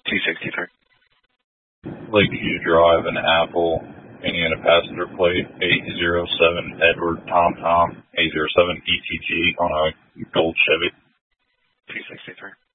263. Lakeview Drive in Apple, Indiana passenger plate 807 Edward Tom 807 ETG on a gold Chevy. 263.